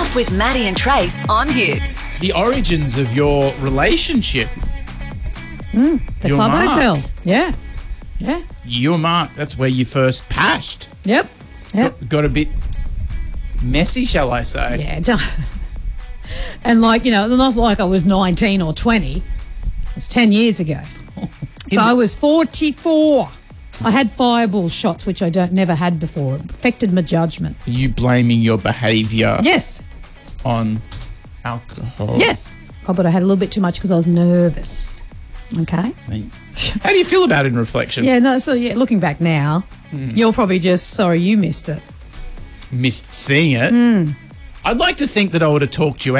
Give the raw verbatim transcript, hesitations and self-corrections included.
Up with Maddie and Trace on Hits. The origins of your relationship. The Your Club mark. Hotel. Yeah. Yeah. You and Mark, that's where you first pashed. Yep. Yep. Got, got a bit messy, shall I say? Yeah. Don't. And like, you know, not like I was nineteen or twenty. It's ten years ago. So I was forty-four. I had fireball shots, which I don't never had before. It affected my judgment. Are you blaming your behaviour Yes. on alcohol? Yes. God, but I had a little bit too much because I was nervous. Okay. I mean, how do you feel about it in reflection? Yeah, no, so yeah, looking back now, Hmm. you're probably just sorry you missed it. Missed seeing it. I'd like to think that I would have talked you